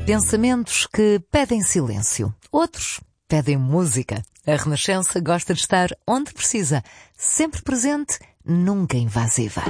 pensamentos que pedem silêncio. Outros pedem música. A Renascença gosta de estar onde precisa, sempre presente, nunca invasiva.